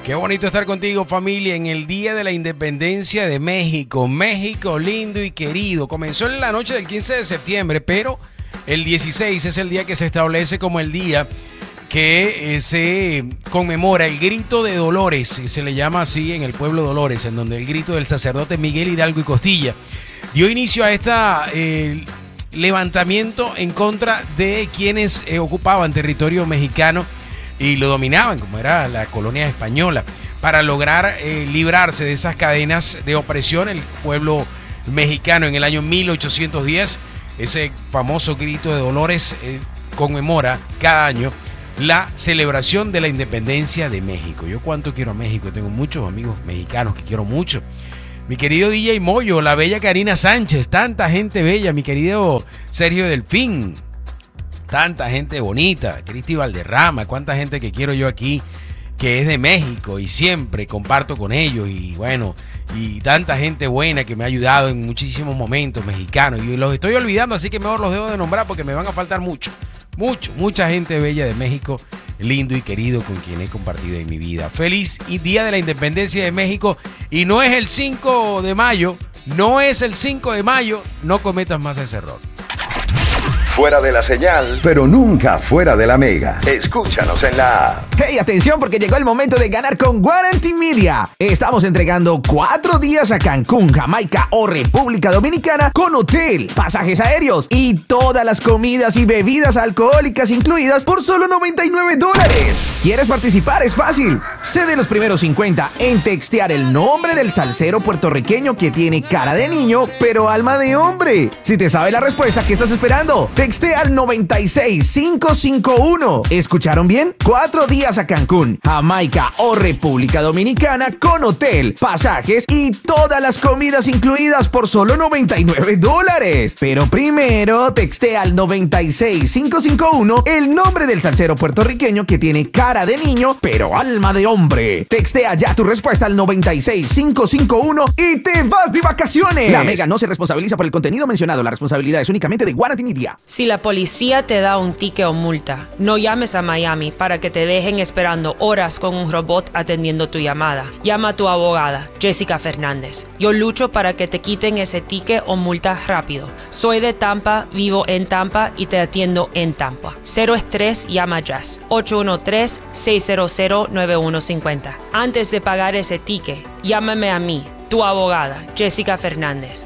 Qué bonito estar contigo, familia, en el Día de la Independencia de México. México lindo y querido. Comenzó en la noche del 15 de septiembre, pero el 16 es el día que se establece como el día que se conmemora el grito de Dolores. Se le llama así en el pueblo Dolores, en donde el grito del sacerdote Miguel Hidalgo y Costilla dio inicio a este levantamiento en contra de quienes ocupaban territorio mexicano y lo dominaban, como era la colonia española, para lograr librarse de esas cadenas de opresión. El pueblo mexicano en el año 1810, ese famoso grito de Dolores, conmemora cada año la celebración de la independencia de México. Yo cuánto quiero a México, tengo muchos amigos mexicanos que quiero mucho. Mi querido DJ Moyo, la bella Karina Sánchez, tanta gente bella, mi querido Sergio Delfín, tanta gente bonita, Cristi Valderrama, cuánta gente que quiero yo aquí, que es de México y siempre comparto con ellos, y bueno, y tanta gente buena que me ha ayudado en muchísimos momentos mexicanos, y los estoy olvidando, así que mejor los debo de nombrar porque me van a faltar mucha gente bella de México, lindo y querido, con quien he compartido en mi vida. Feliz Día de la Independencia de México, y no es el 5 de mayo, no cometas más ese error. Fuera de la señal, pero nunca fuera de la mega. Escúchanos en la app. Hey, atención, porque llegó el momento de ganar con Guarantee Media. Estamos entregando 4 días a Cancún, Jamaica o República Dominicana con hotel, pasajes aéreos y todas las comidas y bebidas alcohólicas incluidas por solo $99. ¿Quieres participar? Es fácil. Sé de los primeros 50 en textear el nombre del salsero puertorriqueño que tiene cara de niño, pero alma de hombre. Si te sabe la respuesta, ¿qué estás esperando? Textea al 96551. ¿Escucharon bien? 4 días a Cancún, Jamaica o República Dominicana con hotel, pasajes y todas las comidas incluidas por solo $99. Pero primero textea al 96551 el nombre del salsero puertorriqueño que tiene cara de niño, pero alma de hombre. Textea ya tu respuesta al 96551 y te vas de vacaciones. La Mega no se responsabiliza por el contenido mencionado. La responsabilidad es únicamente de Guarantee Media. Si la policía te da un ticket o multa, no llames a Miami para que te dejen esperando horas con un robot atendiendo tu llamada. Llama a tu abogada, Jessica Fernández. Yo lucho para que te quiten ese ticket o multa rápido. Soy de Tampa, vivo en Tampa y te atiendo en Tampa. Cero estrés, llama Jazz. 813-600-9150. Antes de pagar ese ticket, llámame a mí, tu abogada, Jessica Fernández.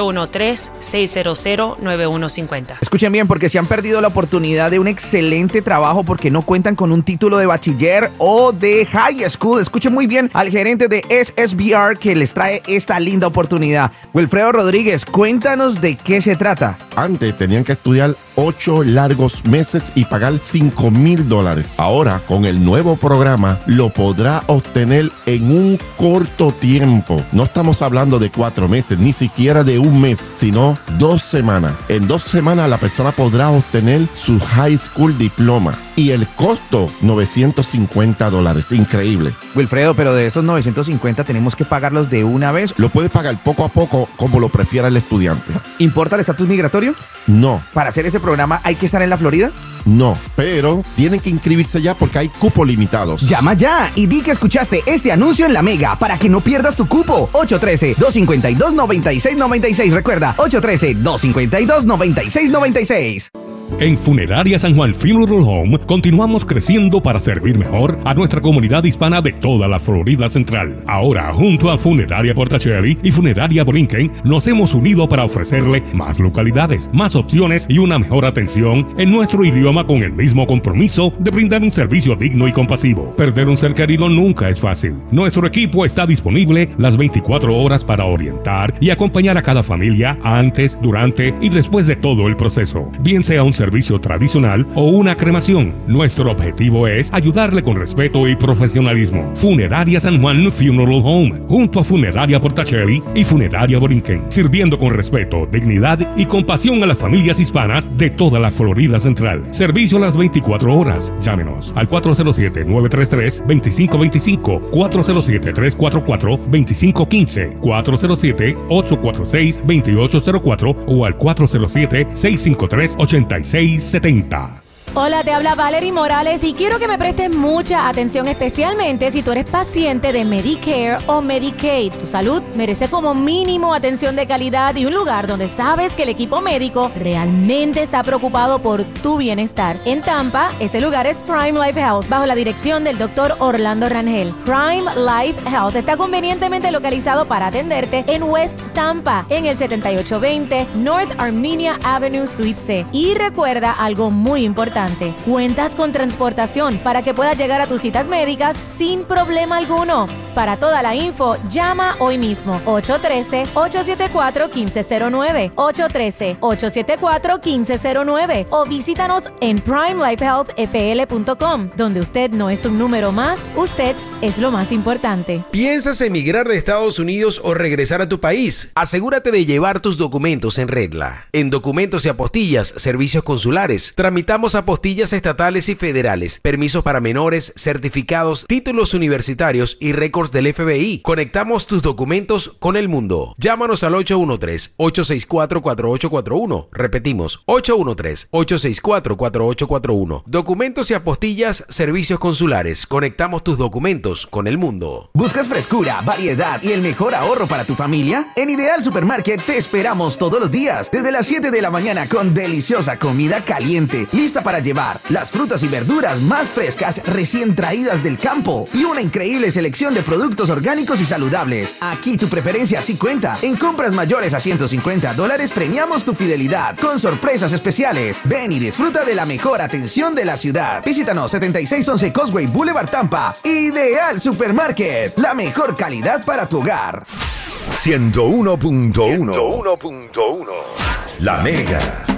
813-600-9150. Escuchen bien, porque se han perdido la oportunidad de un excelente trabajo porque no cuentan con un título de bachiller o de high school. Escuchen muy bien al gerente de SSBR que les trae esta linda oportunidad. Wilfredo Rodríguez, cuéntanos de qué se trata. Antes tenían que estudiar 8 largos meses y pagar $5,000. Ahora, con el nuevo programa, lo podrá obtener en un corto tiempo. No estamos hablando de 4 meses, ni siquiera de un mes, sino 2 semanas. En 2 semanas la persona podrá obtener su high school diploma. Y el costo, $950. Increíble. Wilfredo, pero de esos 950 tenemos que pagarlos de una vez. Lo puede pagar poco a poco, como lo prefiera el estudiante. ¿Importa el estatus migratorio? No. ¿Para hacer este programa hay que estar en la Florida? No, pero tienen que inscribirse ya porque hay cupos limitados. Llama ya y di que escuchaste este anuncio en La Mega para que no pierdas tu cupo. 813-252-9696. Recuerda, 813-252-9696. En Funeraria San Juan Funeral Home continuamos creciendo para servir mejor a nuestra comunidad hispana de toda la Florida Central. Ahora, junto a Funeraria Portacelli y Funeraria Borinquen, nos hemos unido para ofrecerle más localidades, más opciones y una mejor atención en nuestro idioma, con el mismo compromiso de brindar un servicio digno y compasivo. Perder un ser querido nunca es fácil. Nuestro equipo está disponible las 24 horas para orientar y acompañar a cada familia antes, durante y después de todo el proceso, bien sea un servicio tradicional o una cremación. Nuestro objetivo es ayudarle con respeto y profesionalismo. Funeraria San Juan Funeral Home, junto a Funeraria Portacelli y Funeraria Borinquen, sirviendo con respeto, dignidad y compasión a las familias hispanas de toda la Florida Central. Servicio a las 24 horas. Llámenos al 407-933-2525, 407-344-2515, 407-846-2804 o al 407-653-8670. Hola, te habla Valerie Morales y quiero que me prestes mucha atención, especialmente si tú eres paciente de Medicare o Medicaid. Tu salud merece como mínimo atención de calidad y un lugar donde sabes que el equipo médico realmente está preocupado por tu bienestar. En Tampa, ese lugar es Prime Life Health, bajo la dirección del Dr. Orlando Rangel. Prime Life Health está convenientemente localizado para atenderte en West Tampa, en el 7820 North Armenia Avenue, Suite C. Y recuerda algo muy importante. Cuentas con transportación para que puedas llegar a tus citas médicas sin problema alguno. Para toda la info, llama hoy mismo 813-874-1509, 813-874-1509 o visítanos en primelifehealthfl.com, donde usted no es un número más, usted es lo más importante. ¿Piensas emigrar de Estados Unidos o regresar a tu país? Asegúrate de llevar tus documentos en regla. En Documentos y Apostillas, Servicios Consulares, tramitamos apostillas estatales y federales, permisos para menores, certificados, títulos universitarios y récords del FBI. Conectamos tus documentos con el mundo. Llámanos al 813-864-4841. Repetimos, 813-864-4841. Documentos y Apostillas, Servicios Consulares. Conectamos tus documentos con el mundo. ¿Buscas frescura, variedad y el mejor ahorro para tu familia? En Ideal Supermarket te esperamos todos los días, desde las 7 de la mañana con deliciosa comida caliente, lista para llevar, las frutas y verduras más frescas recién traídas del campo y una increíble selección de productos orgánicos y saludables. Aquí tu preferencia sí cuenta. En compras mayores a $150 premiamos tu fidelidad con sorpresas especiales. Ven y disfruta de la mejor atención de la ciudad. Visítanos 7611 Causeway Boulevard, Tampa. Ideal Supermarket, la mejor calidad para tu hogar. 101.1 La Mega.